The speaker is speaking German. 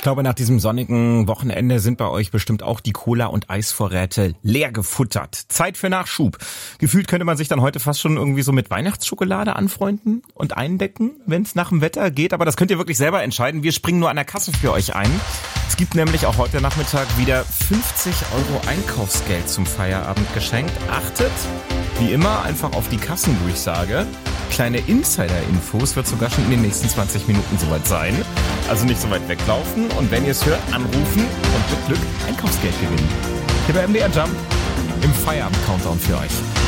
glaube, nach diesem sonnigen Wochenende sind bei euch bestimmt auch die Cola- und Eisvorräte leer gefuttert. Zeit für Nachschub. Gefühlt könnte man sich dann heute fast schon irgendwie so mit Weihnachtsschokolade anfreunden und eindecken, wenn es nach dem Wetter geht. Aber das könnt ihr wirklich selber entscheiden. Wir springen nur an der Kasse für euch ein. Es gibt nämlich auch heute Nachmittag wieder 50 € Einkaufsgeld zum Feierabend geschenkt. Achtet, wie immer, einfach auf die Kassendurchsage. Kleine Insider-Infos wird sogar schon in den nächsten 20 Minuten soweit sein. Also nicht so weit weglaufen und wenn ihr es hört, anrufen und mit Glück Einkaufsgeld gewinnen. Hier bei MDR Jump im Feierabend-Countdown für euch.